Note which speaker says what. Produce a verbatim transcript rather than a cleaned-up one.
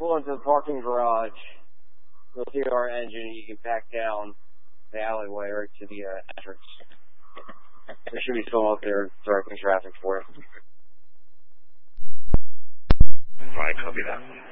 Speaker 1: pull into the parking garage, you'll see our engine, and you can back down the alleyway right to the uh, entrance. There should be someone up there directing traffic for it.
Speaker 2: All right, copy that.